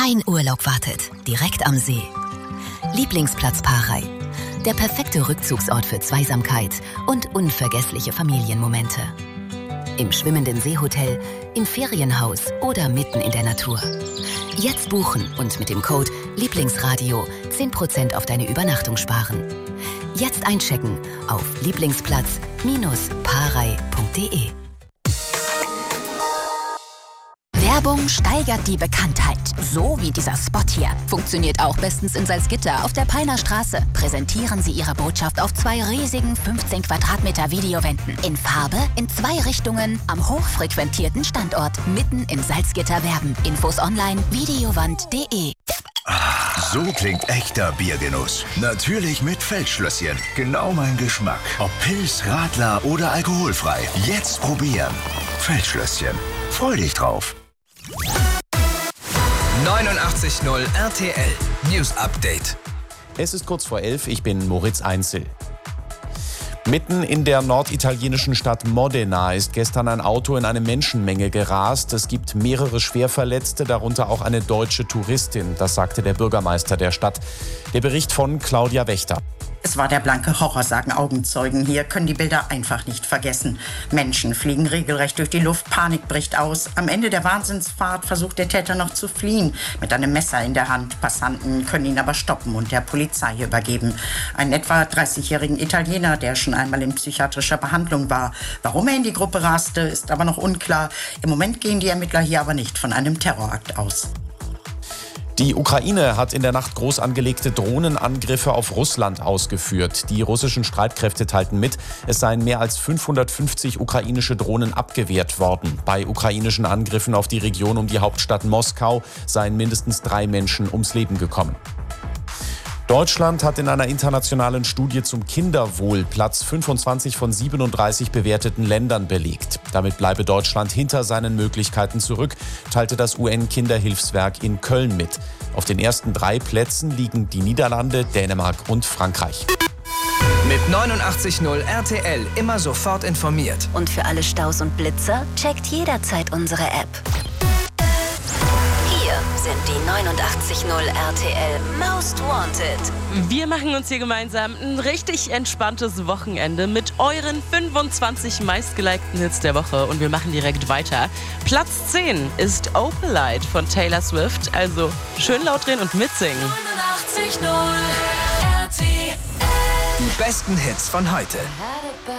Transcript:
Dein Urlaub wartet, direkt am See. Lieblingsplatz Parey. Der perfekte Rückzugsort für Zweisamkeit und unvergessliche Familienmomente. Im schwimmenden Seehotel, im Ferienhaus oder mitten in der Natur. Jetzt buchen und mit dem Code Lieblingsradio 10% auf deine Übernachtung sparen. Jetzt einchecken auf lieblingsplatz-parey.de. Werbung steigert die Bekanntheit. So wie dieser Spot hier. Funktioniert auch bestens in Salzgitter auf der Peiner Straße. Präsentieren Sie Ihre Botschaft auf 2 riesigen 15 Quadratmeter Videowänden. In Farbe, in 2 Richtungen, am hochfrequentierten Standort. Mitten in Salzgitter werben. Infos online videowand.de. So klingt echter Biergenuss. Natürlich mit Feldschlösschen. Genau mein Geschmack. Ob Pils, Radler oder alkoholfrei. Jetzt probieren. Feldschlösschen. Freu dich drauf. 89.0 RTL News Update. Es ist kurz vor 11, ich bin Moritz Einzel. Mitten in der norditalienischen Stadt Modena ist gestern ein Auto in eine Menschenmenge gerast. Es gibt mehrere Schwerverletzte, darunter auch eine deutsche Touristin. Das sagte der Bürgermeister der Stadt. Der Bericht von Claudia Wächter. Es war der blanke Horror, sagen Augenzeugen. Hier können die Bilder einfach nicht vergessen. Menschen fliegen regelrecht durch die Luft, Panik bricht aus. Am Ende der Wahnsinnsfahrt versucht der Täter noch zu fliehen, mit einem Messer in der Hand. Passanten können ihn aber stoppen und der Polizei übergeben. Einen etwa 30-jährigen Italiener, der schon einmal in psychiatrischer Behandlung war. Warum er in die Gruppe raste, ist aber noch unklar. Im Moment gehen die Ermittler hier aber nicht von einem Terrorakt aus. Die Ukraine hat in der Nacht groß angelegte Drohnenangriffe auf Russland ausgeführt. Die russischen Streitkräfte teilten mit, es seien mehr als 550 ukrainische Drohnen abgewehrt worden. Bei ukrainischen Angriffen auf die Region um die Hauptstadt Moskau seien mindestens 3 Menschen ums Leben gekommen. Deutschland hat in einer internationalen Studie zum Kinderwohl Platz 25 von 37 bewerteten Ländern belegt. Damit bleibe Deutschland hinter seinen Möglichkeiten zurück, teilte das UN-Kinderhilfswerk in Köln mit. Auf den ersten 3 Plätzen liegen die Niederlande, Dänemark und Frankreich. Mit 89.0 RTL immer sofort informiert. Und für alle Staus und Blitzer checkt jederzeit unsere App. Hier sind die 89.0 RTL Most Wanted. Wir machen uns hier gemeinsam ein richtig entspanntes Wochenende mit euren 25 meistgelikten Hits der Woche. Und wir machen direkt weiter. Platz 10 ist Opalite von Taylor Swift. Also schön laut drehen und mitsingen. 89.0 RTL. Die besten Hits von heute.